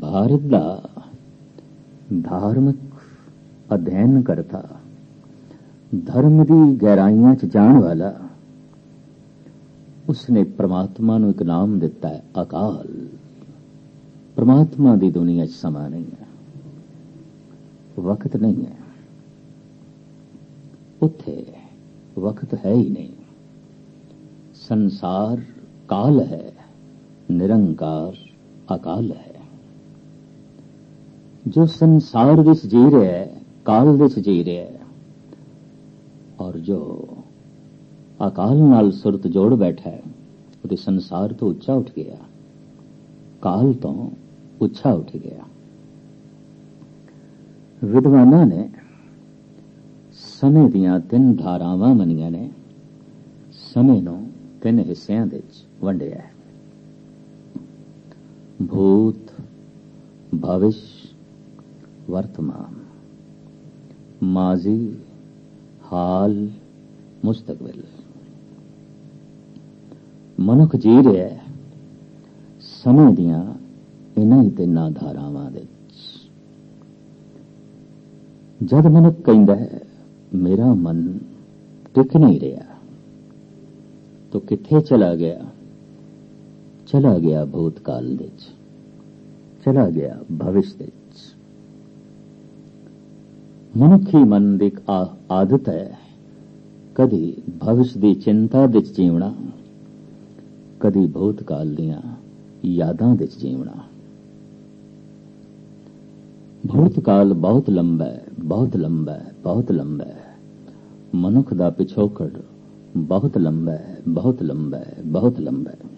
भारत दा धार्मिक अध्ययन करता, धर्म की गहराइयां च जाण वाला, उसने परमात्मा नूं एक नाम दिता है अकाल। परमात्मा की दुनिया च समा नहीं है, वक्त नहीं है, उत्थे वक्त है ही नहीं। संसार काल है, निरंकार अकाल है। जो संसार विच जी रहा है, काल विच जी रहा है, और जो अकाल नाल सुरत जोड़ बैठा है, वो संसार तो उच्चा उठ गया, काल तो उच्चा उठ गया। विद्वाना ने समय दियां 3 धारावां मनिया ने, समय नूं 3 हिस्सियां विच वंडिया है। भूत, भविष्य, वर्तमान, माजी, हाल, मुस्तकबिल। मनुख जी रहा है समय दियां इन्हां ही 3 धारावां विच। जद मनुख कहंदा है मेरा मन टिक नहीं रहा, तो किथे चला गया? चला गया भूतकाल विच, चला गया भविष्य विच। मनुखी मन की आदत है कदी भविष्य की चिंता विच जीवना, कदी भूतकाल दियां यादां विच जीवना। भूतकाल बहुत लंबा है, बहुत लंबा है, बहुत लंबा है। मनुख दा पिछोकड़ बहुत लंबा है, बहुत लंबा है, बहुत लंबा है।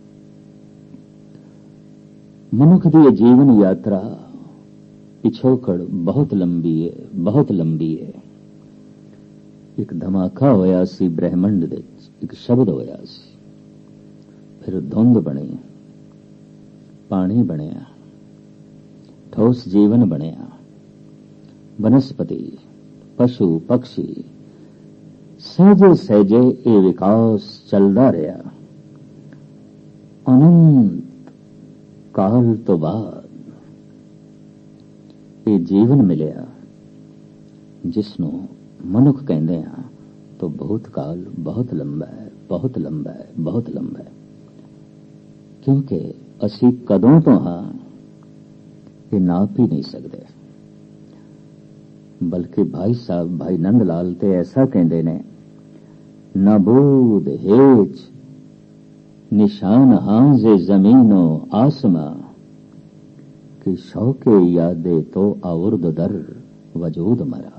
मनुख की जीवन यात्रा पिछोकड़ बहुत लंबी है, बहुत लंबी है। एक धमाका होया सी ब्रह्मंड विच, एक शब्द होया सी, फिर धुंध बनी, पानी बनिया, ठोस जीवन बनिया, वनस्पति, पशु, पक्षी, सहजे सहजे ये विकास चलता रहा। अनंत काल तो बाद ये जीवन मिलिया जिसनों मनुख कहते हैं, तो भूतकाल बहुत लंबा है, बहुत लंबा है, बहुत लंबा है। क्योंकि असी कदों तो हाँ ये नाप ही नहीं सकते। बल्कि भाई साहब भाई नंद लाल ते ऐसा कहते ने, न बूद हेच निशान हांजे जमीनो आसमां, कि शौके यादे तो आउर्द दर वजूद मरा।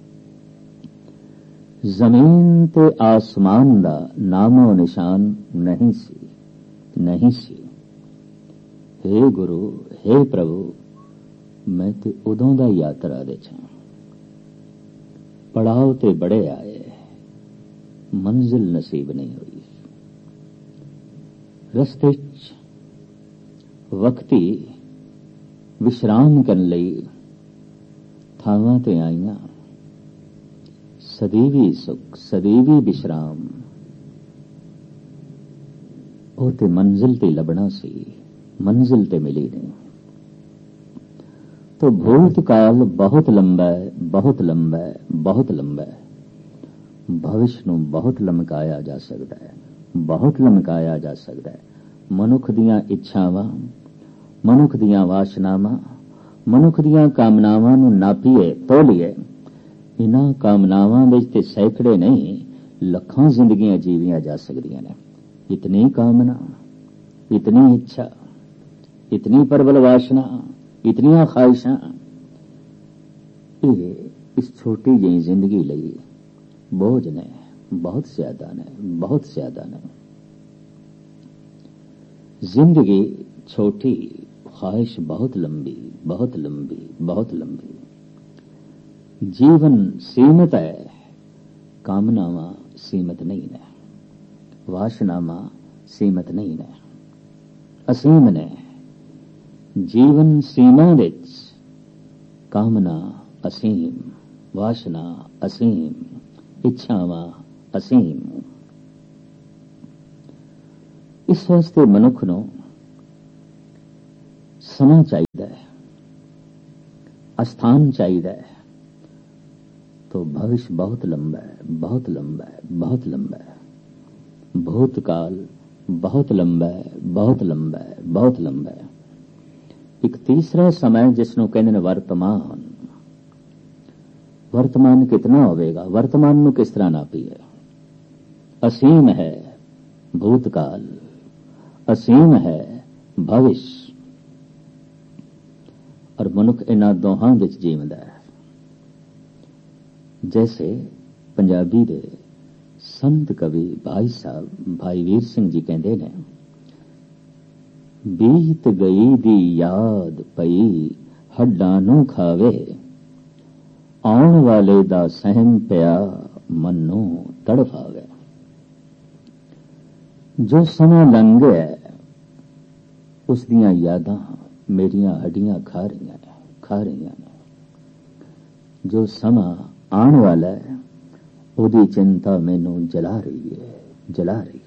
जमीन ते आसमान दा नामो निशान नहीं सी, नहीं सी। हे गुरु, हे प्रभु, मैं ते उदों दा यात्रा दे छां। पड़ाव ते बड़े आए, मंजिल नसीब नहीं हुई। रस्ते वक्ती विश्राम करन लई थावां ते आईयां, सदीवी सुख, सदीवी विश्राम, ओ ते मंजिल ते लबना सी, मंजिल ते मिली नहीं। तो भूतकाल बहुत लंबा है, बहुत लंबा है, बहुत लंबा है। भविष्य नूं बहुत लमकाया जा सकता है, बहुत लमकाया जा सकता है। मनुख दियां इच्छावां, मनुख दियां वासनावां, मनुख दियां कामनावां नूं नापीए, तोलीए, इन्हां कामनावां विच ते सैकड़े नहीं लखां जिंदगियां जीवियां जा सकदियां ने। इतनी कामना, इतनी इच्छा, इतनी प्रबल वासना, इतनियां ख्वाहिशां, इस छोटी जी जिंदगी लई बोझ ने, बहुत ज्यादा ने, बहुत ज्यादा ने। जिंदगी छोटी, ख्वाहिश बहुत लंबी, बहुत लंबी, बहुत लंबी। जीवन सीमित है, कामनावां सीमित नहीं ने, वासनावां सीमित नहीं ने, असीम ने। जीवन सीमा विच कामना असीम, वासना असीम, इच्छावां असीम। इस वास्ते मनुख नूं ਸਮਾਂ ਚਾਹੀਦਾ ਹੈ, ਅਸਥਾਨ ਚਾਹੀਦਾ ਹੈ। तो भविष्य बहुत लंबा है, बहुत लंबा है, बहुत लंबा है। भूतकाल बहुत लंबा है, बहुत लंबा है, बहुत लंबा है। एक तीसरा समय जिसनों कहते हैं वर्तमान। वर्तमान कितना होवेगा? वर्तमान ਨੂੰ किस तरह नापीए? असीम है भूतकाल, असीम है भविष्य, और मनुख इन्हां दोहां विच जीवदा है। जैसे पंजाबी दे संत कवि भाई साहब भाई वीर सिंह जी कहते हैं, बीत गई दी याद पई हड्डां नूं खावे, आउण वाले दा सहम पिया मन नूं तड़फावे। जो समा लंघ गया उस दियां यादां मेरियां हड्डियां खा रही ने। जो समा आने वाला है उहदी चिंता मैनू जला रही है।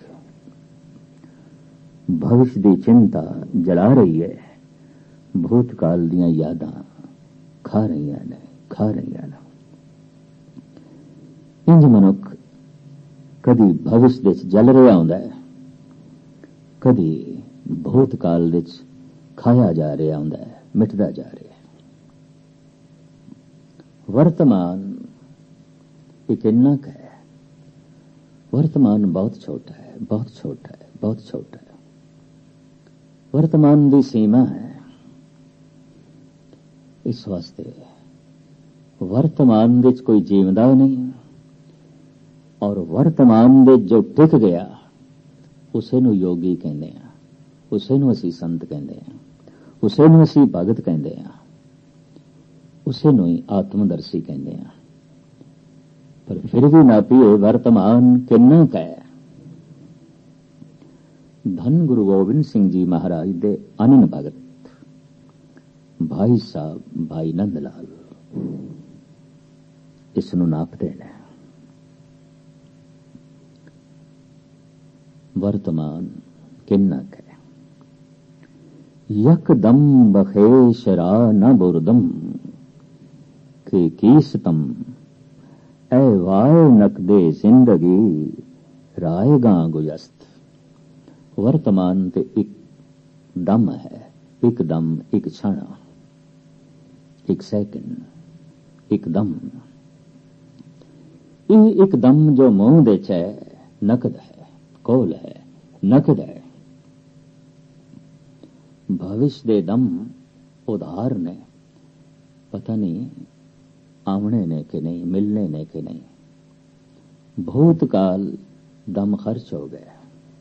भविष्य की चिंता जला रही है। भूतकाल दियां यादां खा रही ने। इंज मनुख कदी भविष्य विच जल रहा हुंदा है, कदी भूतकाल विच खाया जा रहा हुंदा है, मिटदा जा रहा है। वर्तमान एक इन्नक है। वर्तमान बहुत छोटा है, बहुत छोटा है, बहुत छोटा है। वर्तमान की सीमा है। इस वास्ते वर्तमान विच कोई जीवदा नहीं, और वर्तमान विच जो टिक गया उसे नूं योगी कहंदे आ, उसे नूं असीं संत कहंदे आ, उसे नूं असीं भगत कहंदे आ, उसे नूं ही आत्मदर्शी कहंदे आ। पर फिर भी नापीए वर्तमान किन्ना क है। धन गुरु गोबिंद सिंह जी महाराज दे अनन भगत भाई साहब भाई नंद लाल इस नूं नापदे ने। वर्तमान किन्ना क है। यकदम बखेश रा न बुरदम के कीसतम ऐ वाय नकदे जिंदगी रायगा गुजस्त। वर्तमान ते एक दम है, एक दम, एक क्षण, एक सेकंड, एक दम। ये एक दम जो मुंह दे च है नकद है, कोल है, नकद है। भविष्य दे दम उधार ने, पता नहीं आमने ने कि नहीं, मिलने ने कि नहीं। भूतकाल दम खर्च हो गया,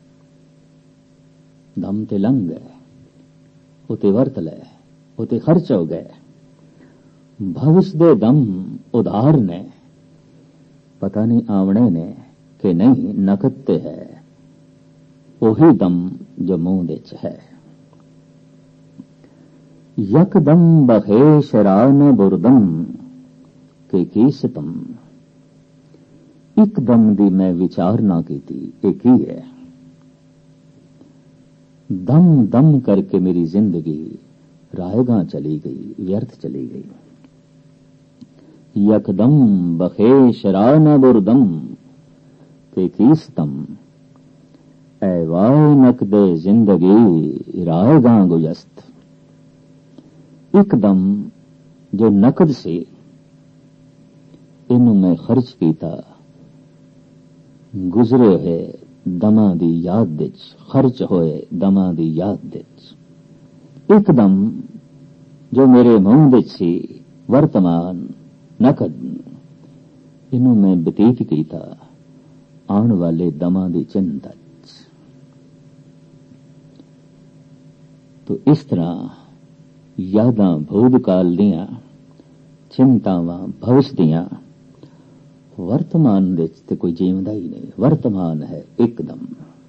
दम ते लंघ गए, उते वर्त ले, उते खर्च हो गए। भविष्य दे दम उधार ने, पता नहीं आमने ने कि नहीं, नकद ते है वही दम जो मुंह दे च है। यकदम बखेश रान बुरदम के कीसतम। एकदम दी मैं विचार ना की थी, एक ही है। दम दम करके मेरी जिंदगी रायगा चली गई, व्यर्थ चली गई। यकदम बखेश रान बुरदम के कीसतम ऐ वाय नकदे जिंदगी रायगा गुजस्त। एकदम जो नकद से इनू मैं खर्च कीता, गुजरे है दमा दी याद विच, खर्च होए दमा दी याद विच। एकदम जो मेरे मुंह विच सी वर्तमान नकद, इनू मैं बतीत कीता आने वाले दमा दी चिंता। तो इस तरह यादां भूतकाल दियां, चिंतावां भविष्य दियां, वर्तमान विच ते कोई जीवदा ही नहीं। वर्तमान है एकदम।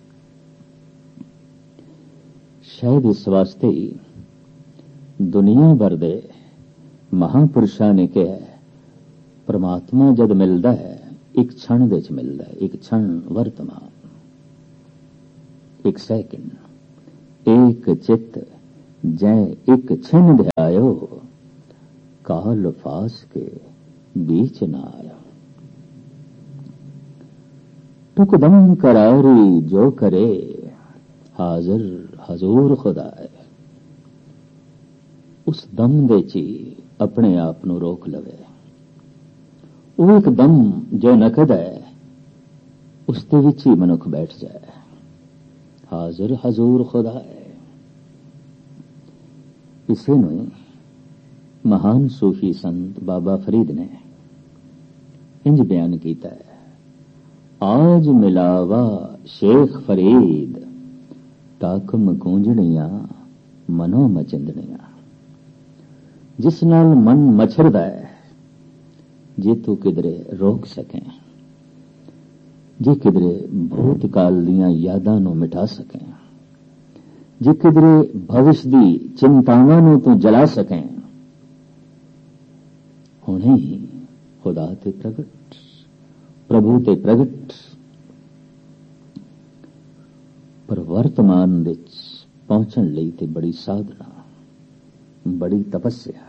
शायद इस वास्ते ही दुनिया भर दे महापुरुषां ने कहा, परमात्मा जद मिलदा है एक क्षण विच मिलदा है, एक क्षण वर्तमान, एक सेकंड, एक चित्त, जै एक छिन ध्यायो, काल फास के बीच न आया। टुकदम करारी जो करे, हाजिर हजूर खुदाए। उस दम दे ची अपने आप नू रोक लवे। वो एक दम जो नकद है उसते विच ही मनुख बैठ जाए। हाजिर हजूर खुदाए। इसे नू महान सूफी संत बाबा फरीद ने इंज बयान किया है, आज मिलावा शेख फरीद, ताकम कूंजणियां मनो मचिंदणियां। जिस नाल मन मछरदा है, जे तू किधरे रोक सकें, जे किधरे भूतकाल दियां यादां नू मिटा सकें, जे किधरे भविष्य दी चिंतावां नू तू जला सकें, हुणे ही खुदा ते प्रगट, प्रभु ते प्रगट। पर वर्तमान विच पहुंचण लई ते बड़ी साधना, बड़ी तपस्या।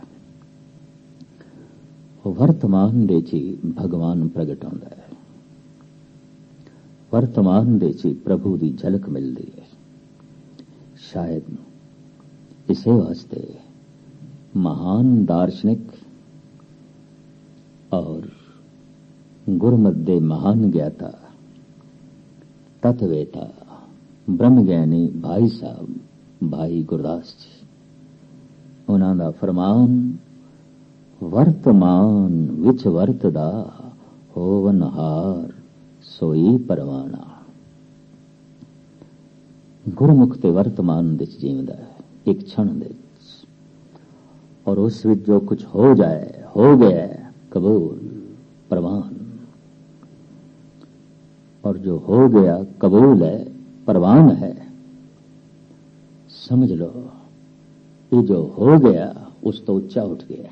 वर्तमान दे ची भगवान प्रगट होंदा है, वर्तमान दे ची प्रभु दी झलक मिलदी है। शायद इसे वास्ते महान दार्शनिक और गुरमत दे महान ज्ञाता, तत्वेता, ब्रह्मज्ञानी भाई साहब भाई गुरदास जी, उन्हां दा फरमान, वर्तमान विच वरतदा होवन हार सोई परवाना। गुरमुख ते वर्तमान विच जीवदा है एक क्षण विच, और उस विच जो कुछ हो जाए हो गया, कबूल परवान। और जो हो गया कबूल है, परवान है। समझ लो ये जो हो गया उस तो ऊंचा उठ गया,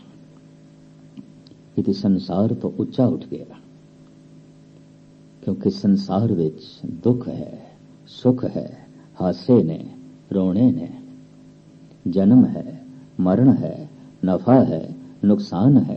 ये संसार तो ऊंचा उठ गया। क्योंकि संसार विच दुख है, सुख है, हासे ने, रोने ने, जन्म है, मरण है, नफा है, नुकसान है।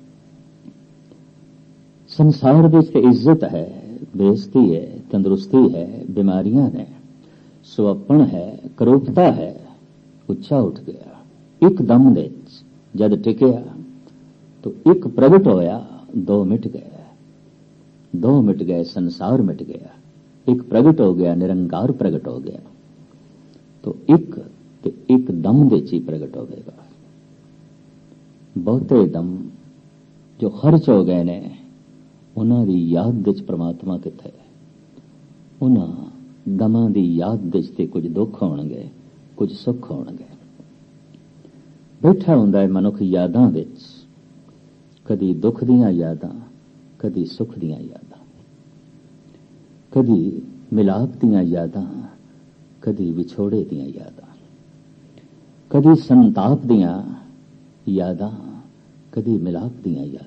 संसार विच इज्जत है, बेइज्जती है, तंदुरुस्ती है, बीमारियां ने, सुअपण है, करूपता है। उच्चा उठ गया एक दम दे जद टिकया तो एक प्रगट होया, दो मिट गए, दो मिट गए, संसार मिट गया। एक प्रगट हो गया, निरंकार प्रगट हो गया, तो एक दम दे ची प्रगट हो गएगा। बहुते दम जो खर्च हो गए ने, उन्हां दी याद विच परमात्मा किथे? उन्हां दमां दी याद विच ते कुछ दुख होणगे, कुछ सुख होणगे। बैठा हुंदा है मनुख यादां विच, कदी दुख दियां यादां, कदी सुख दियां यादां, कदी मिलाप दियां यादां, कदी विछोड़े दियां यादां, कदी संताप दियां यादां, कदी मिलाप दियां यादां।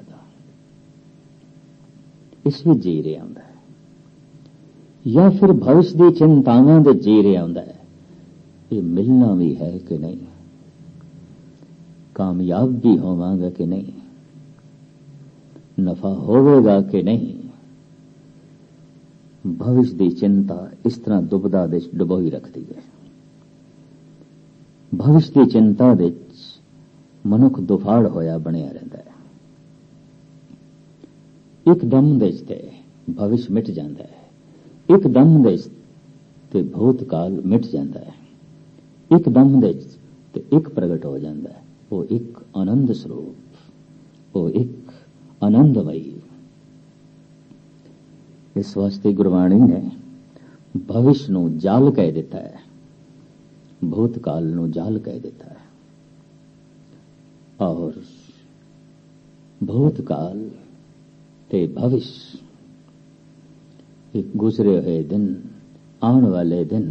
इस विच जी रहा हुंदा है, या फिर भविष्य दी चिंतावां दे जी रहा हुंदा है। ये मिलना भी है कि नहीं, कामयाब भी होवांगा कि नहीं, नफा होवेगा कि नहीं। भविष्य दी चिंता इस तरह दुबदा विच डुबोई रखती है। भविष्य दी चिंता विच मनुख दुफाड़ होया बनिया रहता है। एक दम विच ते भविष्य मिट जाता है, एक दम विच ते भूतकाल मिट जाता है, एक दम विच ते एक प्रगट हो जाता है। वो एक आनंद स्वरूप, वो एक आनंदमयी। इस वास्ते गुरबाणी ने भविष्य नू जाल कह दिता है, भूतकाल नू जाल कह दिता है। और भूतकाल ते भविष्य एक गुजरे हुए दिन, आने वाले दिन,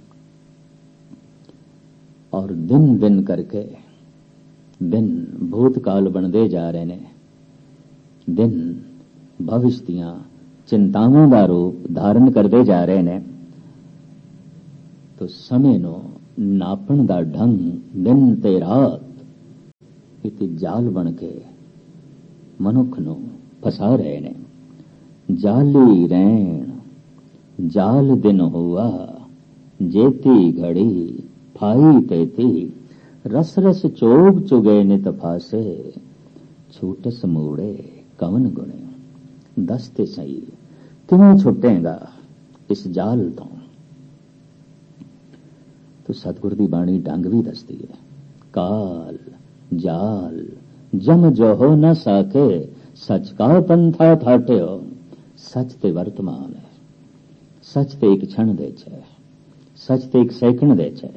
और दिन दिन करके दिन भूतकाल बनते जा रहे ने, दिन भविष्य दियां चिंतावां दा रूप धारण करते जा रहे ने। तो समय नो ਨਾਪਣ ਦਾ ਢੰਗ ਦਿਨ ਤੇ ਰਾਤ ਇਤੇ ਜਾਲ ਬਣ ਕੇ ਮਨੁੱਖ ਨੂੰ ਫਸਾ ਰਹੇ ਨੇ। ਜਾਲੀ ਰਹਿਣ ਜਾਲ ਦਿਨ ਹੋਆ, ਜੇਤੀ ਘੜੀ ਫਾਈ ਤੇਤੀ, ਰਸ ਰਸ ਚੋਗ ਚੁਗੇ ਨਿਤ ਫਾਸੇ, ਛੂਟਸ ਮੂੜੇ ਕਵਨ ਗੁਣੇ। ਦੱਸ ਤੇ ਸਹੀ ਕਿਵੇਂ ਛੁੱਟੇਗਾ ਇਸ ਜਾਲ ਤੋਂ। ਤੋ ਸਤਿਗੁਰ ਦੀ ਬਾਣੀ ਢੰਗ ਵੀ ਦੱਸਦੀ ਹੈ। ਕਾਲ ਜਾਲ ਜਮ ਜੋਹ ਨ ਸਾਕੇ, ਸੱਚ ਕਾ ਪੰਥਾ ਥਾਟਿਓ। ਸੱਚ ਤੇ ਵਰਤਮਾਨ ਹੈ, ਸੱਚ ਤੇ ਇੱਕ ਛਣ ਦੇ ਚ ਹੈ, ਸੱਚ ਤੇ ਇੱਕ ਸੈਕਿੰਡ ਦੇ ਚ ਹੈ।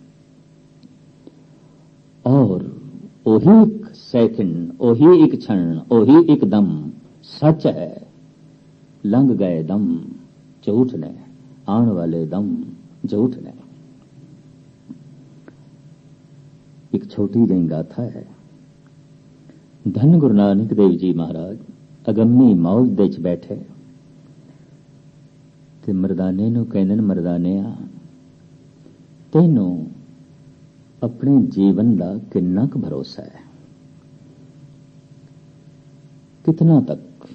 ਔਰ ਉਹੀ ਇੱਕ ਸੈਕਿੰਡ, ਉਹੀ ਇੱਕ ਛਣ, ਉਹੀ ਇੱਕ ਦਮ ਸੱਚ ਹੈ। ਲੰਘ ਗਏ ਦਮ ਝੂਠ ਨੇ, ਆਉਣ ਵਾਲੇ ਦਮ ਝੂਠ ਨੇ। ਇੱਕ ਛੋਟੀ ਜਿਹੀ ਗਾਥਾ ਹੈ। ਧੰਨ ਗੁਰੂ ਨਾਨਕ ਦੇਵ ਜੀ ਮਹਾਰਾਜ ਅਗੰਮੀ ਮੌਜ ਦੇ ਚ ਬੈਠੇ ਤੇ ਮਰਦਾਨੇ ਨੂੰ ਕਹਿੰਦੇ ਨੇ, ਮਰਦਾਨਿਆ ਤੈਨੂੰ ਆਪਣੇ ਜੀਵਨ ਦਾ ਕਿੰਨਾ ਕੁ ਭਰੋਸਾ ਹੈ? ਕਿਤਨਾ ਤੱਕ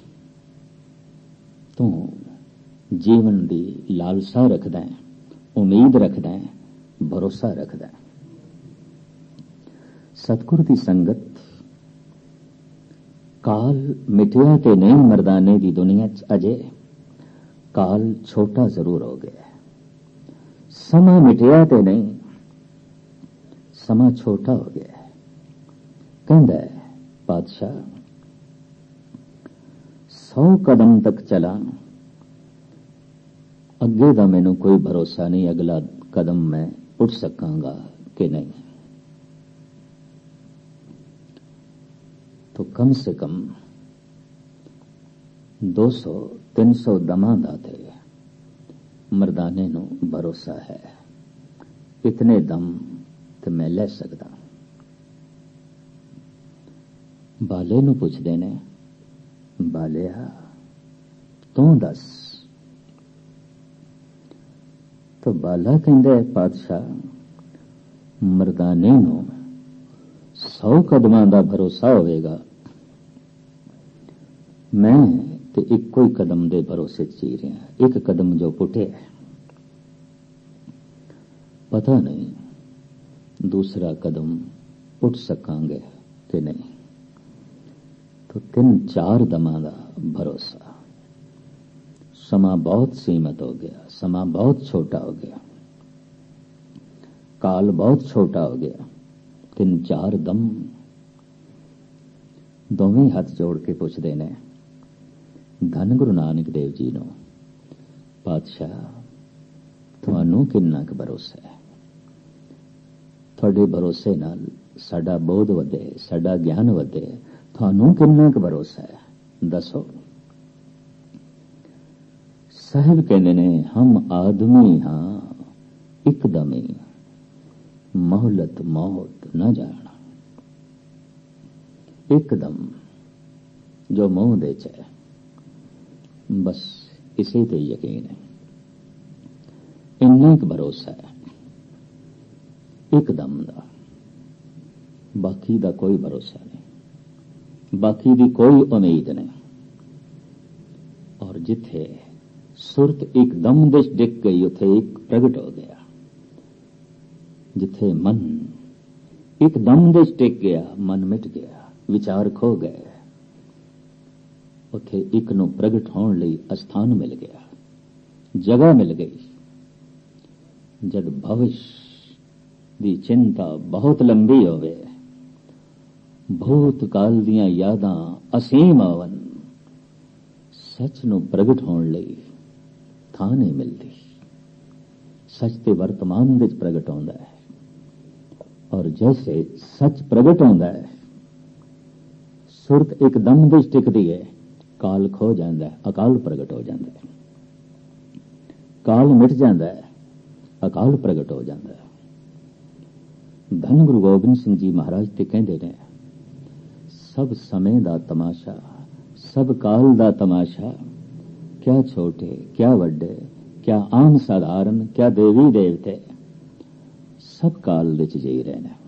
ਤੂੰ ਜੀਵਨ ਦੀ ਲਾਲਸਾ ਰੱਖਦਾ ਹੈ, ਉਮੀਦ ਰੱਖਦਾ ਹੈ, ਭਰੋਸਾ ਰੱਖਦਾ ਹੈ? ਸਤਿਗੁਰ ਦੀ ਸੰਗਤ ਕਾਲ ਮਿਟਿਆ ਤੇ ਨਹੀਂ ਮਰਦਾਨੇ ਦੀ ਦੁਨੀਆ ਚ ਅਜੇ। ਕਾਲ ਛੋਟਾ ਜ਼ਰੂਰ ਹੋ ਗਿਆ, ਸਮਾਂ ਮਿਟਿਆ ਤੇ ਨਹੀਂ, ਸਮਾਂ ਛੋਟਾ ਹੋ ਗਿਆ। ਕਹਿੰਦਾ ਹੈ ਪਾਤਸ਼ਾਹ 100 ਕਦਮ ਤੱਕ ਚਲਾ, ਅੱਗੇ ਦਾ ਮੈਨੂੰ ਕੋਈ ਭਰੋਸਾ ਨਹੀਂ ਅਗਲਾ ਕਦਮ ਮੈਂ ਉੱਠ ਸਕਾਂਗਾ ਕਿ ਨਹੀਂ। तो कम से कम 200-300 दमां दा थे मर्दाने नूं भरोसा है, इतने दम ते मैं ले सकदा। बाले नूं पुछदे ने, बालिया तू दस। तो बाला कहंदा पातशाह मर्दाने नूं 100 कदमां दा भरोसा होवेगा, मैं ते इक्को ही कदम दे भरोसे जी रहा। एक कदम जो पुटे है, पता नहीं दूसरा कदम उठ सकांगे कि नहीं। तो 3-4 दमां दा भरोसा। समा बहुत सीमित हो गया, समा बहुत छोटा हो गया, काल बहुत छोटा हो गया। 3-4 दम। दोवें हथ जोड़ के पुछदे ने धन गुरु नानक देव जी नूं, पातशाह तुहानूं किन्ना क भरोसा है? तुहाडे भरोसे नाल साडा बोध वधे, साडा ज्ञान वधे, तुहानूं किन्ना क भरोसा है? दसो। साहिब कहंदे ने हम आदमी हां इकदमी, मोहलत मौत न जाना। एकदम जो मुंह दे च, बस इसे ते यकीन है, इन्ना क भरोसा है एकदम दा। बाकी दा कोई भरोसा नहीं, बाकी दी कोई उम्मीद नहीं। और जिथे सुरत एकदम दे डिग गई उथे एक प्रगट हो गया। जिथे मन एकदम दे टिक गया, मन मिट गया, विचार खो गए, उथे एक नूं प्रगट होने लई अस्थान मिल गया, जगह मिल गई। जद भविष्य दी चिंता बहुत लंबी होवे, भूतकाल दियां यादां असीम आवन, सच नूं प्रगट होने लई थां नहीं मिलती। सच ते वर्तमान विच प्रगट होंदा है, और जैसे सच प्रगट होंदा है, सुरत एकदम दे टिकदी है, काल खो जाता है, अकाल प्रगट हो जाता है। काल मिट जाता है, अकाल प्रगट हो जाता है। धन गुरु गोबिंद सिंह जी महाराज ते कहंदे ने, सब समय दा तमाशा, सब काल दा तमाशा, क्या छोटे क्या वड्डे, क्या आम साधारण, क्या देवी देवते, सब काल विच जी रहे ने।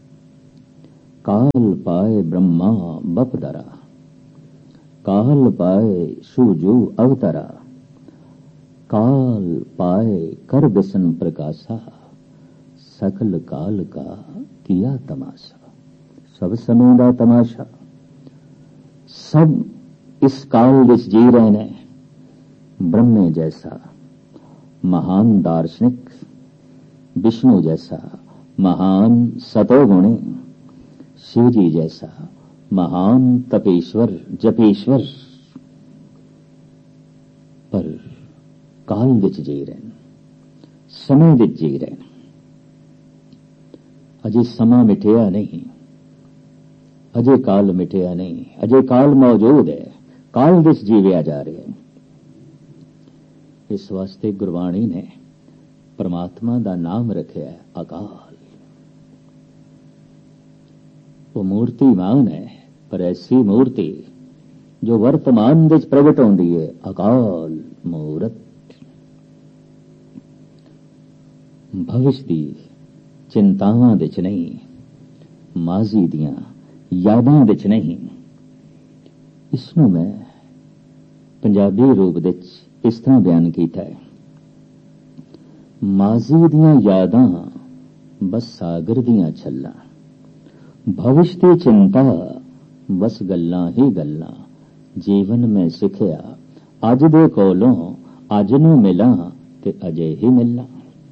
काल पाए ब्रह्मा बपदरा, काल पाए सूजू अवतरा, काल पाए कर बिसन प्रकाशा, सकल काल का किया तमाशा। सब समय का तमाशा, सब इस काल विच जी रहे ने। ब्रह्मे जैसा महान दार्शनिक, विष्णु जैसा महान सतोगुणी, शिव जी जैसा महान तपेश्वर जपेश्वर, पर काल विच जी रहे, समय विच जी रहे। अजे समा मिटिया नहीं, अजे काल मिटिया नहीं, अजे काल मौजूद है, काल विच जीविया जा रहे हैं। इस वास्ते गुरबाणी ने परमात्मा का नाम रखा है अकाल। वो मूर्तिमान है, पर ऐसी मूर्ति जो वर्तमान विच प्रगट होंदी है, अकाल मूरत। भविष्य दी चिंतावां विच नहीं, माजी दियां यादां विच नहीं। इसनूं मैं पंजाबी रूप विच इस तरह बयान कीता है, माजी दियां यादां बस सागर दियां छल्लां, भविष्य दी चिंता बस गल्लां ही गल्लां। जीवन में सिखिया अज दे कोलों अज नूं मिलां ते अजे ही मिलां।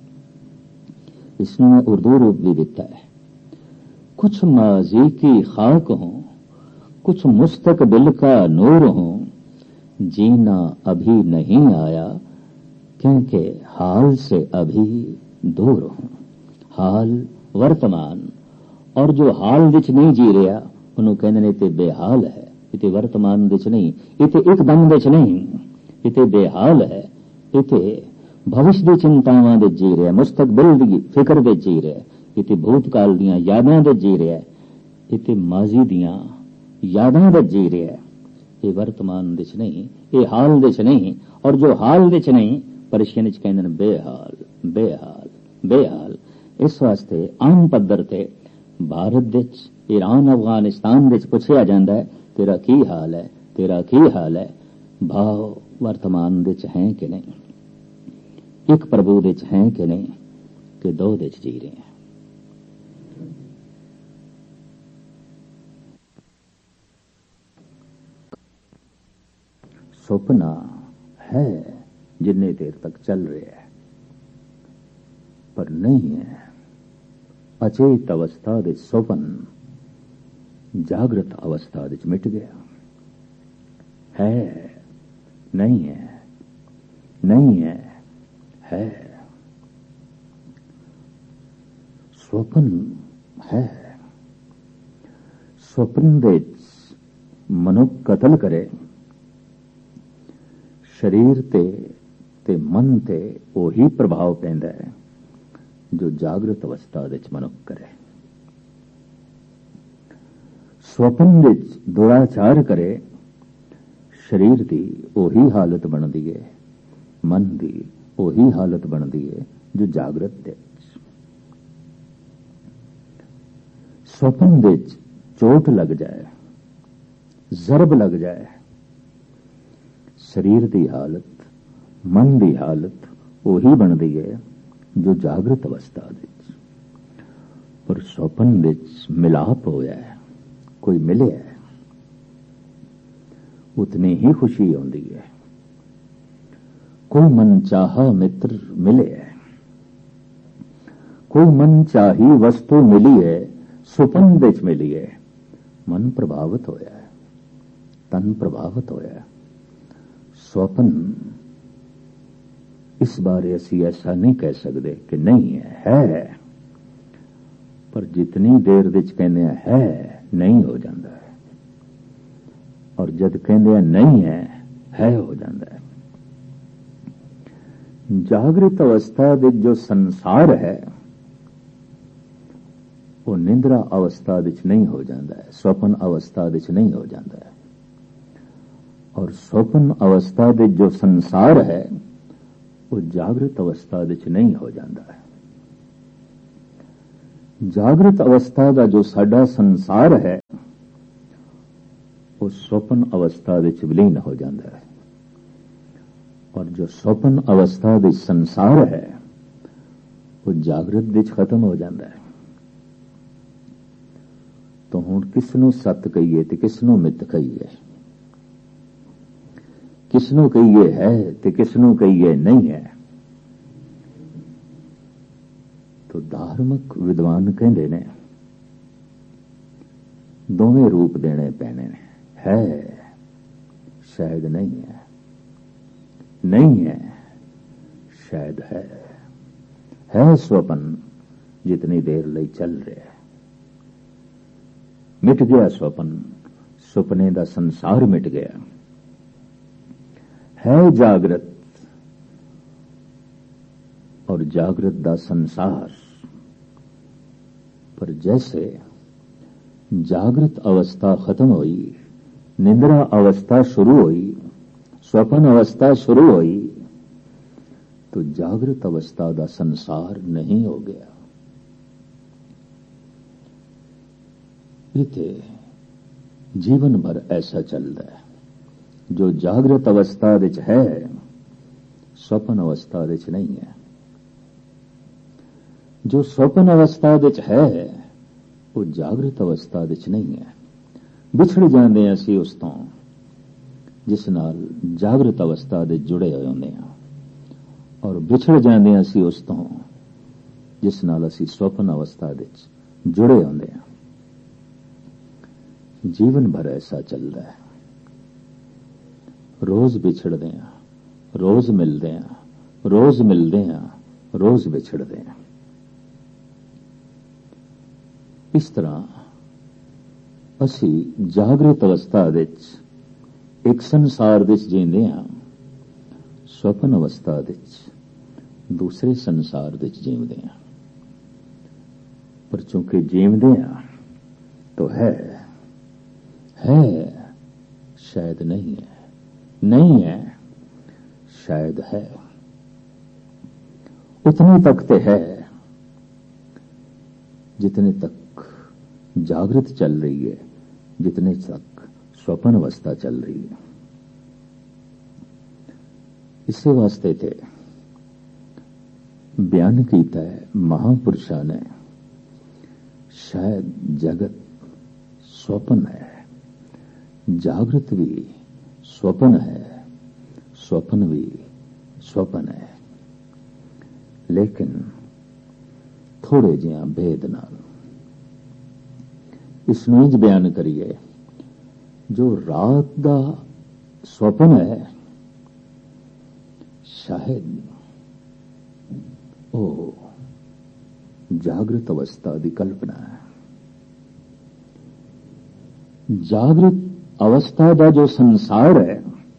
इसनूं मैं उर्दू रूप भी दिता है। कुछ माजी की खाक हों, कुछ मुस्तकबिल का नूर हों, जीना अभी नहीं आया क्योंकि हाल से अभी दूर हों। हाल वर्तमान, और जो हाल विच नहीं जी रहा उन्होंने कहते ने ते बेहाल है। इते वर्तमान विच नहीं, इते एकदम विच नहीं, इते बेहाल है। इते भविष्य की चिंतावां विच जी रहा, मुस्तकबिल की फिक्र विच जी रहा, इते भूतकाल दियां यादां विच जी रहा, इते माजी दियां यादां विच जी रहा। ये वर्तमान विच नहीं, ये हाल विच नहीं। और जो हाल विच नहीं, पर्शियन विच कहंदे ने बेहाल बेहाल बेहाल। इस वास्ते आम पद्धर ते भारत विच, ईरान अफगानिस्तान विच पुछया जांदा है, तेरा की हाल है, तेरा की हाल है। भाव वर्तमान विच है कि नहीं, एक प्रभु विच है कि नहीं, कि दो विच जी रहे हैं। सुपना है जिन्ने देर तक चल रहा है, पर नहीं है। अचेत अवस्था दे सुपन जागृत अवस्था विच मिट गया है। नहीं है, नहीं है, है। स्वप्न है। स्वप्न विच मनुख कतल करे, शरीर ते मन ते ओही प्रभाव पैंदा है जो जागृत अवस्था विच मनुख करे। स्वप्न विच दुराचार करे, शरीर की ओही हालत बनती है, मन की ओही हालत बनती है जो जागृत है। स्वप्न विच चोट लग जाए, जरब लग जाए, शरीर की हालत मन की हालत ओही बनती है जो जागृत अवस्था विच। पर स्वप्न विच मिलाप होया है, कोई मिले है, उतनी ही खुशी आती है। कोई मनचाहा मित्र मिले है, कोई मनचाही वस्तु मिली है, सुपन विच मिली है। मन प्रभावित होया है, तन प्रभावित होया है। स्वप्न इस बारे असी ऐसा नहीं कह सकते कि नहीं है, पर जितनी देर विच कहने है नहीं हो जाता है, और जद कहने नहीं है हो जाता है। जागृत अवस्था विच जो संसार है वो निंद्रा अवस्था विच नहीं हो जाता है, स्वप्न अवस्था विच नहीं हो जाता है। और स्वप्न अवस्था विच जो संसार है वो जागृत अवस्था विच नहीं हो जाता है। ਜਾਗਰਤ ਅਵਸਥਾ ਦਾ ਜੋ ਸਾਡਾ ਸੰਸਾਰ ਹੈ ਉਹ ਸੁਪਨ ਅਵਸਥਾ ਵਿੱਚ ਵਿਲੀਨ ਹੋ ਜਾਂਦਾ ਹੈ, ਔਰ ਜੋ ਸੁਪਨ ਅਵਸਥਾ ਦੇ ਸੰਸਾਰ ਹੈ ਉਹ ਜਾਗਰਤ ਵਿੱਚ ਖਤਮ ਹੋ ਜਾਂਦਾ ਹੈ। ਤਾਂ ਹੁਣ ਕਿਸ ਨੂੰ ਸੱਤ ਕਹੀਏ ਤੇ ਕਿਸ ਨੂੰ ਮਿੱਥ ਕਹੀਏ, ਕਿਸ ਨੂੰ ਕਹੀਏ ਹੈ ਤੇ ਕਿਸ ਨੂੰ ਕਹੀਏ ਨਹੀਂ ਹੈ। ਤਾਂ ਧਾਰਮਿਕ ਵਿਦਵਾਨ ਕਹਿੰਦੇ ਨੇ ਦੋਵੇਂ ਰੂਪ ਦੇਣੇ ਪੈਣੇ ਨੇ, ਹੈ ਸ਼ਾਇਦ ਨਹੀਂ ਹੈ, नहीं है शायद है स्वपन जितनी देर ਲਈ चल रहा है। मिट गया स्वपन, सुपने का संसार मिट गया। है जागृत और जागृत का संसार, पर जैसे जागृत अवस्था खत्म हुई, निंद्रा अवस्था शुरू हुई, स्वपन अवस्था शुरू हुई, तो जागृत अवस्था का संसार नहीं हो गया। इते जीवन भर ऐसा चलता है। जो जागृत अवस्था विच है स्वपन अवस्था विच नहीं है, जो स्वपन अवस्था विच है वो जागृत अवस्था विच नहीं है। विछड़ जाते असी उस तो जिस नाल जागृत अवस्था दे जुड़े होए होंदे हां, और विछड़ जाते असी उस तो जिस नाल असी स्वप्न अवस्था दे जुड़े होंदे हां। जीवन भर ऐसा चलता है। रोज विछड़ते हैं, रोज मिलते हैं, रोज मिलते हैं, रोज विछड़ते हैं। इस तरह असी जागृत अवस्था विच एक संसार विच जींदे हां, स्वप्न अवस्था विच दूसरे संसार विच जीवदे हां। पर चूंकि जीवदे हां तो है शायद नहीं है, नहीं है शायद है। उतने तक ते है जितने तक जागृत चल रही है, जितने तक स्वप्न अवस्था चल रही है। इसी वास्ते थे बयान कीता है महापुरुषा ने, शायद जगत स्वप्न है, जागृत भी स्वप्न है, स्वप्न भी स्वप्न है, लेकिन थोड़े जिहा भेद नाल। इसनूं इंज बयान करिए, जो रात का स्वप्न है शायद वो जागृत अवस्था की कल्पना है। जागृत अवस्था का जो संसार है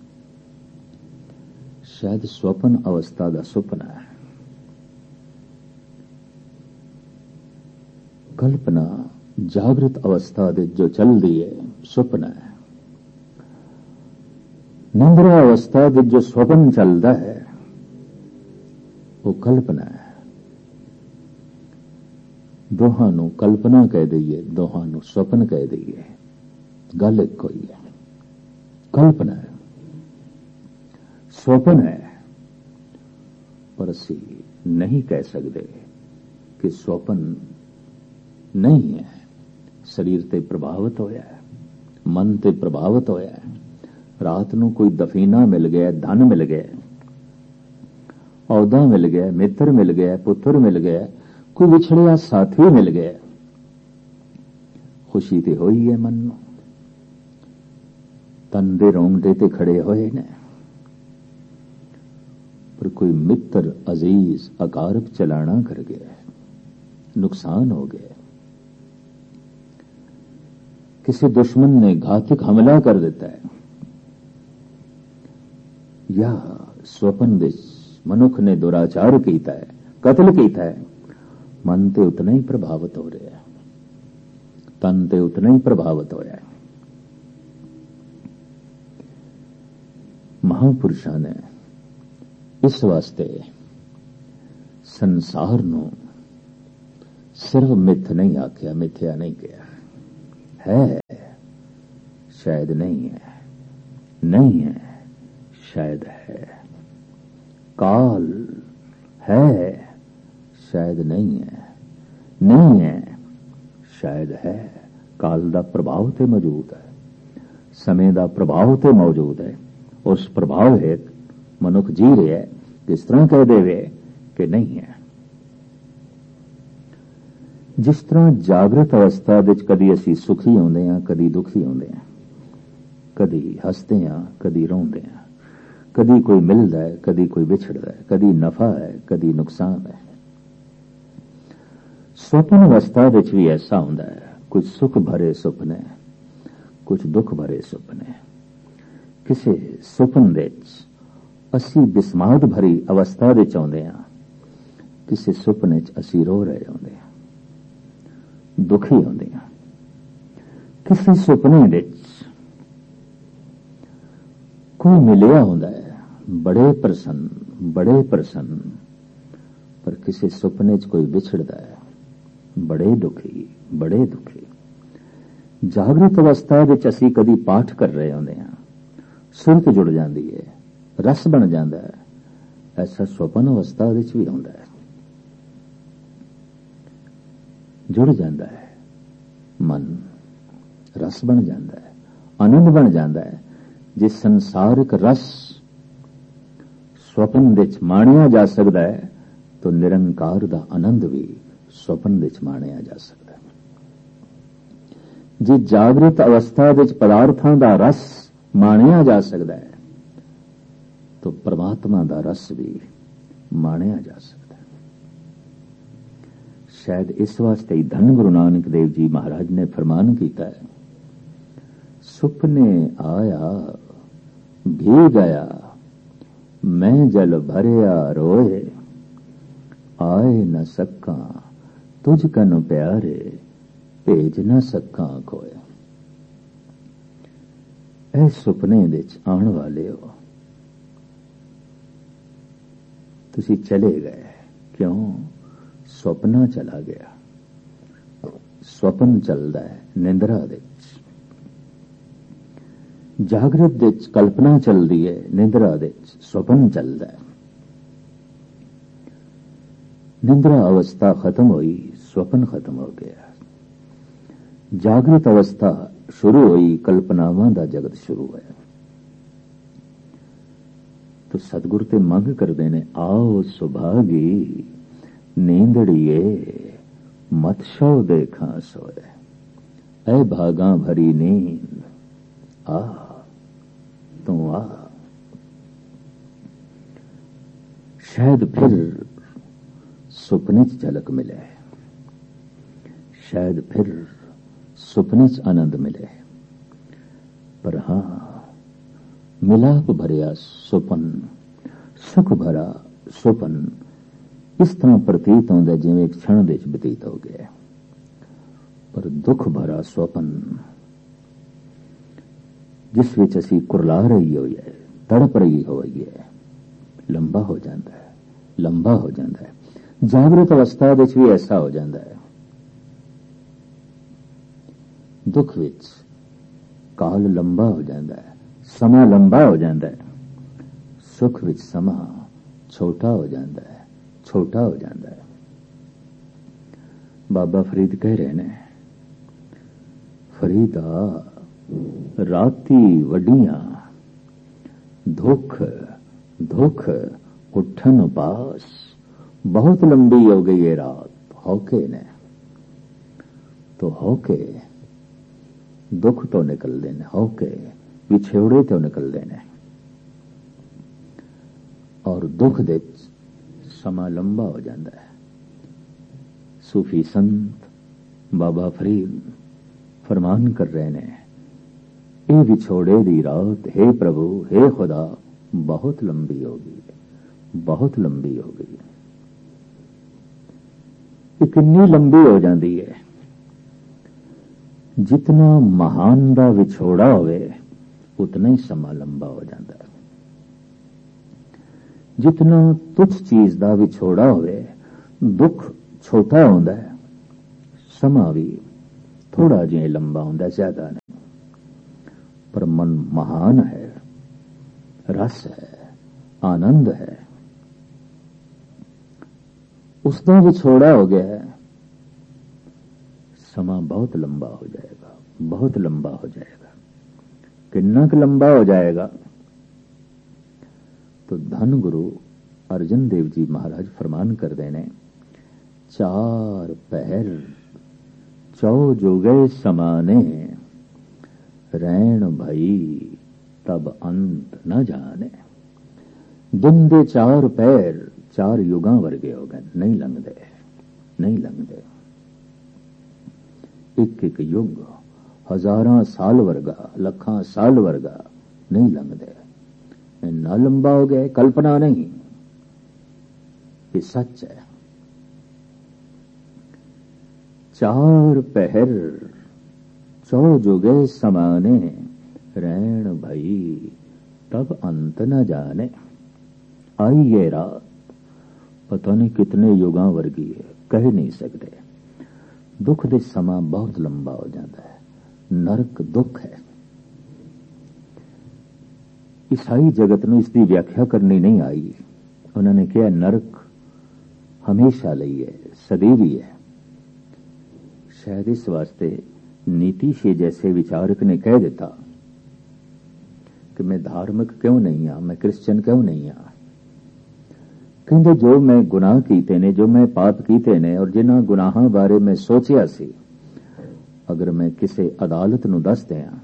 शायद स्वप्न अवस्था का सुपना है। कल्पना जागृत अवस्था दे जो चल रही है सुपना है। निंद्रा अवस्था दे जो स्वप्न चलता है वो कल्पना है। दोहां नूं कल्पना कह दईए, दोहां नूं स्वप्न कह दईए, गल एक कोई है। कल्पना है, स्वप्न है, पर असी नहीं कह सकते कि स्वप्न नहीं है। शरीर ते प्रभावित होया है, मन ते प्रभावित होया है। रात नूं कोई दफीना मिल गया, धन मिल गया, औदा मिल गया, मित्र मिल गया, पुत्र मिल गया, कोई विछड़िया साथी मिल गया, खुशी ते होई है मन नूं, तन दे रोंगटे ते खड़े होए ने। पर कोई मित्र अजीज अकारब चलाना कर गया, नुकसान हो गया। किसी दुश्मन ने घातक हमला कर देता है, या स्वप्न विच मनुख ने दुराचार कीता है, कत्ल कीता है, मन ते उतना ही प्रभावित हो रहा है, तन ते उतना ही प्रभावित होया है। महापुरुषों ने इस वास्ते संसार नूं सिर्फ मिथ नहीं आख्या, मिथ्या नहीं किया। है शायद नहीं है, नहीं है शायद है। काल है शायद नहीं है, नहीं है शायद है। काल दा प्रभाव ते मौजूद है, समय दा प्रभाव ते मौजूद है। उस प्रभाव हेत मनुख जी रहा है, किस तरह कह देवे कि नहीं है। जिस तरह जागृत अवस्था विच कदी असी सुखी होंदे हां, कदी दुखी होंदे हां, कदी हसदे हां, कदी रोंदे हां, कदी कोई मिलदा है, कदी कोई विछड़दा है, कदी नफा है, कदी नुकसान है। स्वप्न अवस्था विच भी ऐसा होंदा है, कुछ सुख भरे सुपने, कुछ दुख भरे सुपने। किसी सुपन विच असी बिस्माद भरी अवस्था विच आउंदे हां, किसी सुपने च असी रो रहे होंदे हां, दुखी होंदे हां। किसी सुपने विच कोई मिलिया होंदा है, बड़े प्रसन्न, पर किसी सुपने च कोई विछड़दा है, बड़े दुखी। जागृत अवस्था विच असी कदी पाठ कर रहे होंदे हां, सुरत जुड़ जाती है, रस बन जाता है। ऐसा स्वप्न अवस्था विच भी होंदा है, जुड़ जाता है मन, रस बन जाता है, आनंद बन जाता है। जिस संसारिक रस स्वप्न विच माणिया जा सकता है, तो निरंकार दा आनंद भी स्वप्न विच माणिया जा सकता है। जे जागृत अवस्था विच पदार्थां दा रस माणिया जा सकता है, तो परमात्मा दा रस भी माणिया जा सकता है। शायद इस वास्ते ही धन गुरु नानक देव जी महाराज ने फरमान किया है, सुपने आया भी गया, मैं जल भरिया रोए, आए न सका तुझ कन प्यारे, भेज न सका खोए। ऐ सुपने विच आने वाले हो, तुसी चले गए, क्यों? सुपना चला गया। स्वप्न चलदा है निंद्रा विच, जागृत विच कल्पना चलदी है, निंद्रा विच स्वप्न चलदा है। निंद्रा अवस्था खत्म हुई, स्वप्न खत्म हो गया। जागृत अवस्था शुरू हुई, कल्पनावां दा जगत शुरू होया। तो सतगुरु ते मंग करदे ने, आओ सुभागी नींदड़िए मत शो देखा सोए, ऐ भागा भरी नींद आ तू आ। शायद फिर सुपने च झलक मिले, शायद फिर सुपने च आनंद मिले, पर हां मिलाप भरिया सुपन, सुख भरा सुपन इस तरह प्रतीत होंदा जिवें एक क्षण विच बतीत हो गया। पर दुख भरा स्वपन जिस विच असी कुरला रही होई है, तड़प रही होई है, लंबा हो जाता है, लंबा हो जाता है। जागृत अवस्था विच भी ऐसा हो जाता है। दुख विच काल लंबा हो जाता है, समा लंबा हो जाता है। सुख विच समा छोटा हो जाता है, छोटा हो जाता है। बाबा फरीद कह रहे ने, फरीदा राती वडियां धुख धुख उठन उपास, बहुत लंबी हो गई ये रात। होके ने तो होके दुख तो निकल देने, होके विछोड़े तो निकल देने, और दुख दे समा लंबा हो जाता है। सूफी संत बाबा फरीद फरमान कर रहे ने, ए विछोड़े दी रात हे प्रभु हे खुदा बहुत लंबी होगी, बहुत लंबी हो गई। कितनी लंबी हो जाती है, जितना महान दा विछोड़ा होवे उतना ही समा लंबा हो जाता है। जितना तुच्छ चीज दा विछोड़ा होवे दुख छोटा होता है, ਸਮਾਂ ਵੀ ਥੋੜਾ ਜਿਹਾ ਲੰਬਾ ਹੁੰਦਾ, ਜ਼ਿਆਦਾ ਨਹੀਂ, ਪਰ ਮਨ ਮਹਾਨ ਹੈ, ਰਸ ਹੈ, ਆਨੰਦ ਹੈ। ਉਸ ਦਾ ਵਿਛੋੜਾ ਹੋ ਗਿਆ ਹੈ, ਸਮਾਂ ਬਹੁਤ ਲੰਬਾ ਹੋ ਜਾਏਗਾ, ਬਹੁਤ ਲੰਬਾ ਹੋ ਜਾਏਗਾ। ਕਿੰਨਾ ਕੁ ਲੰਬਾ ਹੋ ਜਾਏਗਾ? तो धन गुरु अर्जन देव जी महाराज फरमान करते ने, 4 पहर 4 जोगे समाने, रैन भई तब अंत न जाने। दिन दे 4 पैर 4 युगां वर्गे हो गए, नहीं लंघदे, नहीं लंघदे। एक एक युग हजारां साल वर्गा, लखां साल वर्गा नहीं लंघदे। इन्ना लंबा हो गया, कल्पना नहीं, ये सच है। 4 पहर 4 जुगे समाने, रैन भई तब अंत न जाने। आई ये रात पता नहीं कितने युगां वर्गी है, कह नहीं सकते। दुख दे समा बहुत लंबा हो जाता है। नरक दुख है। ईसाई जगत ਨੂੰ ਇਸ ਦੀ ਵਿਆਖਿਆ ਕਰਨੀ ਨਹੀਂ ਆਈ। ਉਹਨਾਂ ਨੇ ਕਿਹਾ ਨਰਕ ਹਮੇਸ਼ਾ ਲਈ ਹੈ, ਸਦੀਵੀ ਹੈ। शायद इस वास्ते नीति से जैसे विचारक ने कह देता कि मैं धार्मिक क्यों नहीं हाँ, मैं क्रिश्चियन क्यों नहीं हाँ। कहते जो मैं गुनाह कीते ने, जो मैं पाप कीते ने और जिन्हां गुनाहां बारे मैं सोचिया सी, अगर मैं किसी अदालत नूं दस दियां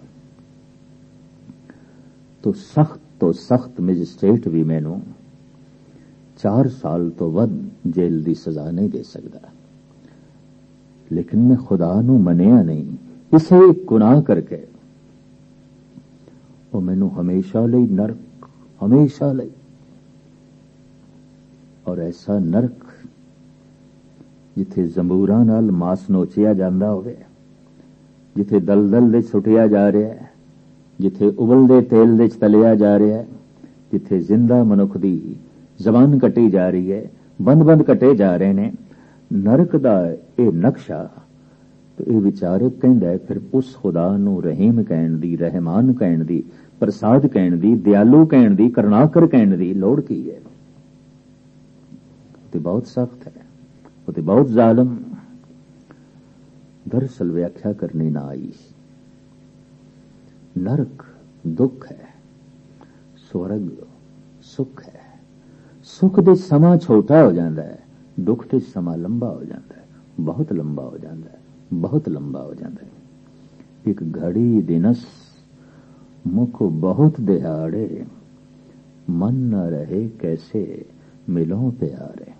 तो सख्त मैजिस्ट्रेट भी मैनू 4 साल तो वध जेल की सजा नहीं दे सकता। लेकिन मैं खुदा नू मनिया नहीं, इसे गुनाह करके वो मैनू हमेशा लई नरक, हमेशा लई। और ऐसा नरक जिथे जंबूरां नाल मास नोचिया जांदा होवे, जिथे दलदल दे सुटिया जा रहा है, जिथे उबलदे तेल दे तलिया जा रहा है, जिथे जिंदा मनुख दी जबान कटी जा रही है, बंद बंद कटे जा रहे ने, नरक दा ये नक्शा तो ये विचारक कहंदा है फिर उस खुदा नू रहीम कहण दी, रहमान कहण दी, प्रसाद कहण दी, दयालु कहण दी, करुणाकर कहण दी लोड़ की है? तो बहुत सख्त है, वो तो बहुत जालिम। दरअसल व्याख्या करनी ना आई। नरक दुख है, स्वर्ग सुख है। सुख दे समा छोटा हो जाता है, दुख दे समा लंबा हो जाता है, बहुत लंबा हो जाता है, बहुत लंबा हो जाता है। एक घड़ी दिनस मुख बहुत दिहाड़े, मन न रहे कैसे मिलों प्यारे।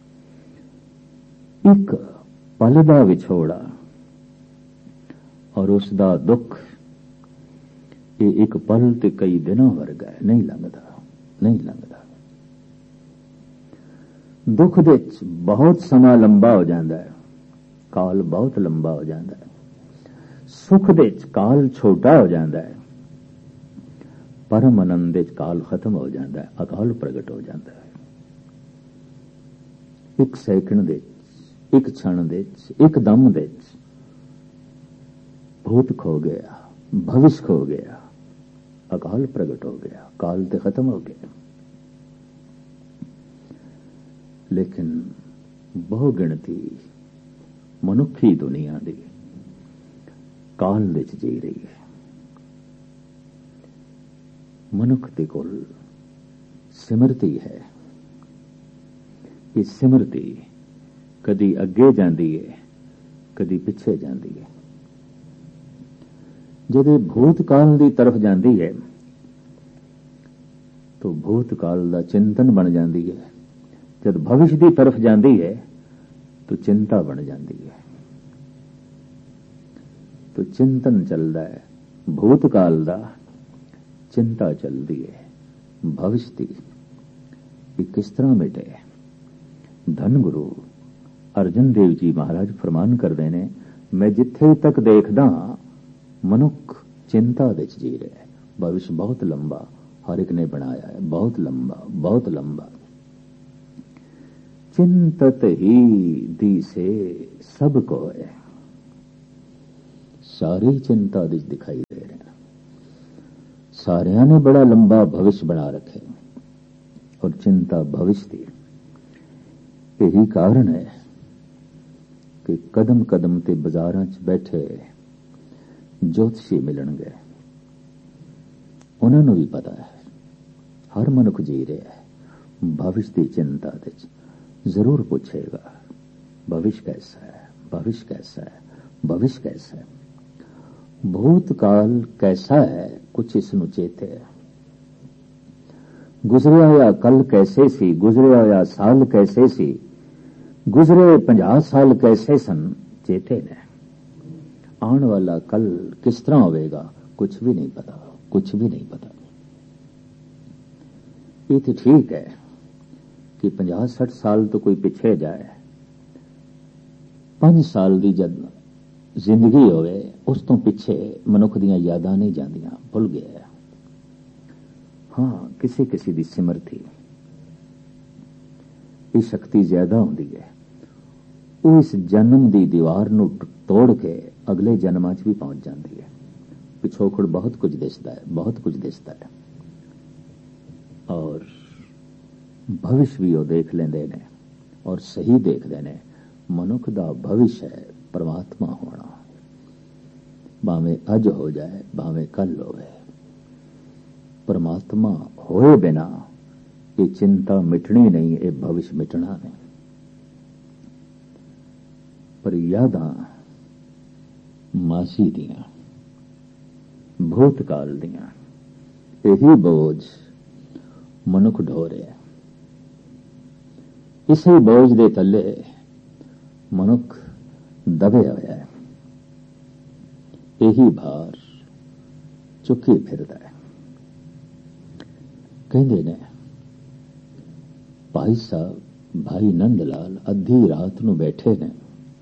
एक पल दा विछोड़ा और उसदा दुख, ये एक पल ते कई दिनों वर्गा है, नहीं लंघदा, नहीं लंघदा। दुख दे बहुत समा लंबा हो जाता है, काल बहुत लंबा हो जाता है। सुख दे काल छोटा हो जाता है, परम आनंद दे काल खत्म हो जाता है, अकाल प्रगट हो जाता है। एक सैकंड दे, एक क्षण दे, एक दम दे भूत खो गया, भविष्य खो गया, अकाल प्रगट हो गया, काल ते खत्म हो गया। लेकिन बहु गिणती मनुखी दुनिया दी काल दे जी रही है। मनुख दे कोल सिमरती है। ये सिमरती कदी अगे जाती है, कदी पिछे जाती है। जब भूतकाल की तरफ जाती है तो भूतकाल का चिंतन बन जाती है, जब भविष्य की तरफ जाती है तो चिंता बन जाती है। तो चिंतन चलता है भूतकाल का, चिंता चलती है भविष्य की। ये किस तरह मिटे? धन गुरु अर्जन देव जी महाराज फरमान करते हैं, मैं जिथे तक देखदा मनुख चिंता दे जी रहा है। भविष्य बहुत लंबा हर एक ने बनाया है, बहुत लंबा, बहुत लंबा। चिंतत ही दी से सब को है, ਸਾਰੇ ਹੀ ਚਿੰਤਾ ਵਿੱਚ ਦਿਖਾਈ ਦੇ ਰਹੇ ਨੇ। ਸਾਰਿਆਂ ਨੇ ਬੜਾ ਲੰਬਾ ਭਵਿਸ਼ ਬਣਾ ਰੱਖੇ ਔਰ ਚਿੰਤਾ ਭਵਿਸ਼ ਦੀ। ਇਹੀ ਕਾਰਨ ਹੈ ਕਿ ਕਦਮ ਕਦਮ ਤੇ ਬਾਜ਼ਾਰਾਂ 'ਚ ਬੈਠੇ ਜੋਤਸ਼ੀ ਮਿਲਣਗੇ। ਉਹਨਾਂ ਨੂੰ ਵੀ ਪਤਾ ਹੈ, ਹਰ ਮਨੁੱਖ ਜੀ ਰਿਹਾ ਹੈ ਭਵਿਸ਼ ਦੀ ਚਿੰਤਾ ਵਿੱਚ। ਜ਼ਰੂਰ ਪੁੱਛੇਗਾ भविष्य कैसा है, भविष्य कैसा है, भविष्य कैसा है। भूतकाल कैसा है कुछ इसनु चेते है। गुजरिया होया कल कैसे सी, गुजरिया होया साल कैसे सी, गुजरे 50 साल कैसे सन चेते ने। आने वाला कल किस तरह होगा कुछ भी नहीं पता, कुछ भी नहीं पता। ये तो ठीक है कि 50-60 साल तो कोई पिछे जाए, 5 साल की जद जिंदगी होवे उस तो पिछे मनुख दियां यादां नहीं जांदियां, भुल गया। हाँ, किसी किसी की सिमरती ये शक्ति ज्यादा होंदी है, वो इस जन्म की दीवार नूं तोड़ के अगले जन्मां च भी पहुंच जाती है। पिछोकड़ बहुत कुछ दिसदा है, बहुत कुछ दिसदा है। और भविष्य भी वो देख लेंदे ने और सही देखते ने। मनुख दा भविष्य है परमात्मा होना, भावें अज हो जाए भावें कल होवे। परमात्मा होए बिना ये चिंता मिटनी नहीं, ये भविष्य मिटना नहीं। पर यादां मासी दियां, भूतकाल दियां, यही बोझ मनुख ढो रहा है। इसी बोझ दे थले मनुख दबे होया है, यही भार चुकी फिरदा है। कहंदे ने भाई साहब भाई नंद लाल अद्धी रात नूं बैठे ने,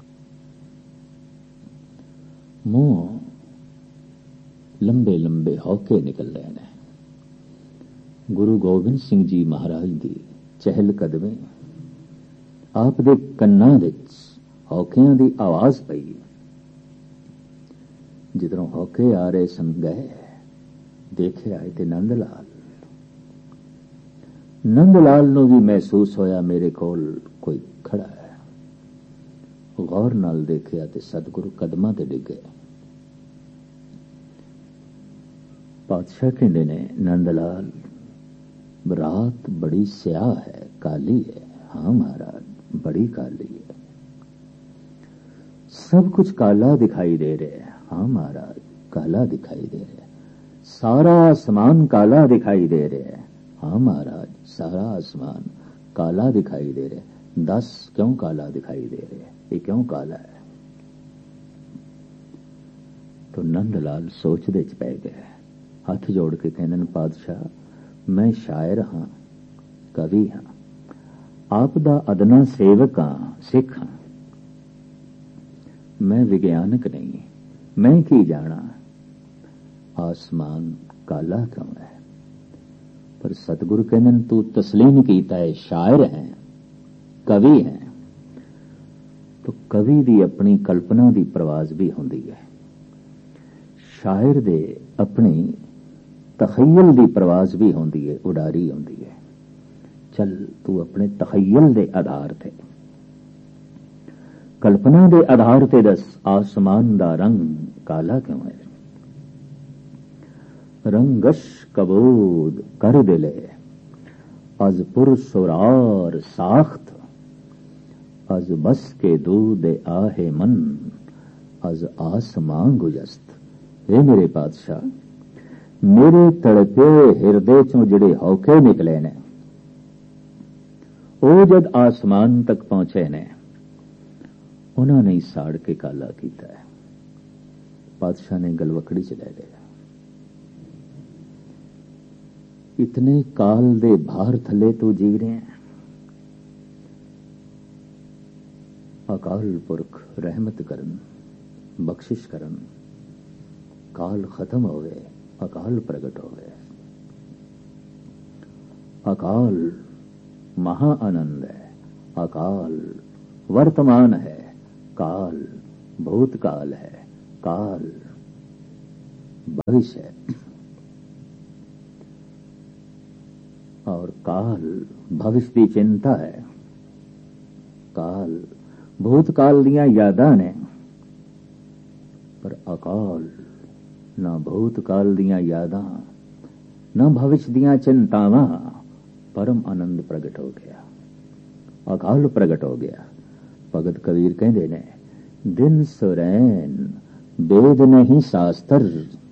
मुंह लंबे लंबे हौके निकल रहे ने। गुरु गोबिंद सिंह जी महाराज दी चहल कदमी आप दे कन्नां विच हौकियां दी आवाज पई। जिधरों हौके आ रहे सन गए, देखे आए थे नंद लाल। नंद लाल नूं भी महसूस होया मेरे कोल कोई खड़ा है। गौर नाल देखिया ते सतगुरु कदमां ते डिगे। पातशाह कहंदे ने नंद लाल रात बड़ी स्याह है, काली है। हाँ महाराज, बड़ी काली है, सब कुछ काला दिखाई दे रहे हैं। हाँ महाराज, काला दिखाई दे रहे हैं। सारा आसमान काला दिखाई दे रहे हैं। हाँ महाराज, सारा आसमान काला दिखाई दे रहे हैं। 10 क्यों काला दिखाई दे रहे हैं, ये क्यों काला है? तो नंदलाल सोचदे च पै गए। हाथ जोड़ के कहने पातशाह मैं शायर हाँ, कवि हाँ, आप दा अदना सेवक हाँ, सिख हाँ। मैं विज्ञानक नहीं, मैं की जाना आसमान काला क्यों है? पर सतगुरु कहने तू तस्लीम कीता है शायर है, कवि है। तो कवि दी अपनी कल्पना दी प्रवाज भी होंदी है, शायर दे अपनी तखय्युल दी प्रवाज भी होंदी है, उडारी होंदी है। चल तू अपने तखय्युल दे आधार ते, कल्पना दे आधार ते दस आसमान दा रंग काला क्यों है? रंगश कबूद कर दिले अज पुरसुरार साख्त, अज बस के दूध आहे मन, अज आसमां गुजस्त। हे मेरे पातशाह, मेरे तड़पे हिरदे चों जिहड़े हौके निकले ने, वो जद आसमान तक पहुंचे ने, उन्होंने साड़ के काला कीता है। पातशाह ने गलवकड़ी च ले लिया। इतने काल दे भार थले तो जी रहे हैं। अकाल पुरख रहमत करन, बख्शिश करन, काल खत्म होवे, अकाल प्रगट होवे। अकाल महा आनंद है, अकाल वर्तमान है, काल भूतकाल है, काल भविष्य है। और काल भविष्य की चिंता है। काल भूतकाल दियां यादां ने, पर अकाल ना भूतकाल दियां यादां ना भविष्य दियां चिंतावां। परम आनंद प्रगट हो गया, अकाल प्रगट हो गया। भगत कबीर कहते ने, दिन सुरैन वेद नहीं शास्त्र,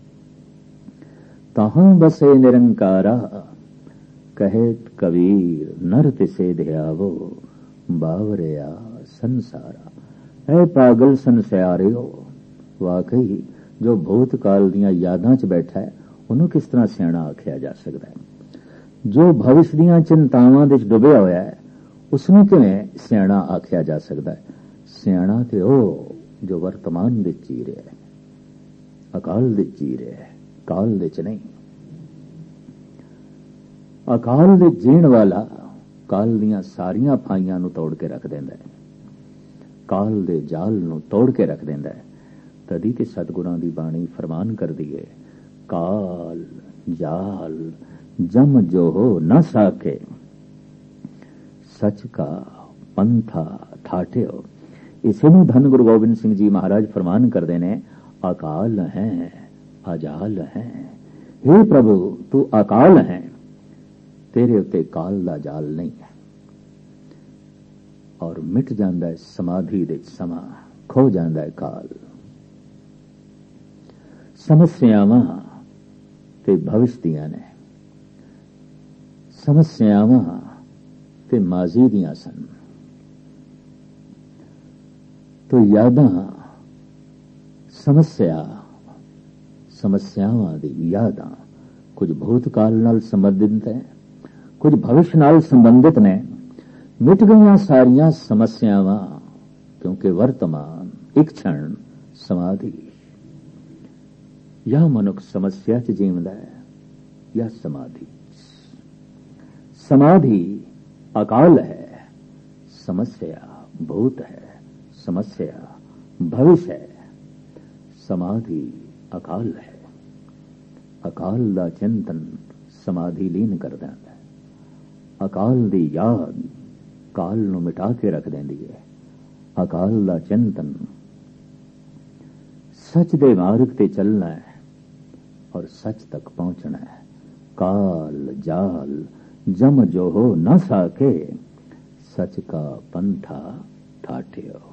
तहां बसे निरंकारा। कहे कबीर नर तिसे ध्यावो, बावरिया संसारा। ऐ पागल संसारियो, वाकई जो भूतकाल दियां यादां च बैठा है ਉਹਨੂੰ किस तरह सियाणा आख्या जा सकता है। जो भविष्य दियां चिंतावां दे डुबिया होया है उसनूं किवें सियाणा आख्या जा सकता है। सियाणा ते ਉਹ जो वर्तमान दे जी ਰਿਹਾ है, अकाल दे जी ਰਿਹਾ है, काल दे च नहीं। अकाल दे जीण वाला काल दियां सारियां फाइयां नूं तोड़ के रख देंदा है, काल दे जाल नूं तोड़ के रख देंदा है। तदी ते सतगुरां दी बाणी फरमान करदी है, काल जाल जम जो हो न साके, सच का पंथा ठाठे हो। इसे नूं धन गुरु गोबिंद सिंह जी महाराज फरमान करदे ने, अकाल है अजाल है। हे प्रभु तू अकाल है, तेरे उत्ते काल दा जाल नहीं है। और मिट जांदा है समाधि दे समा, खो जांदा है काल। समस्यावां ते भविष्य दियां ने, समस्यावां ते माजी दियां सन। तो यादां समस्यावां दी यादां कुछ भूतकाल नाल संबंधित है, कुछ भविष्य नाल संबंधित ने। मिट गईयां सारियां समस्यावां, क्योंकि वर्तमान एक क्षण समाधि। या मनुख समस्या च जीवदा है या समाधि। समाधि अकाल है, समस्या भूत है, समस्या भविष्य है। समाधि अकाल है, अकाल दा चिंतन समाधि लीन कर देंदा है। अकाल दी याद काल नूं मिटा के रख देंदी है। अकाल दा चिंतन सच दे मार्ग ते चलना है और सच तक पहुंचना है। काल जाल जम जो हो न साके, सच का पंथा ठाठे हो।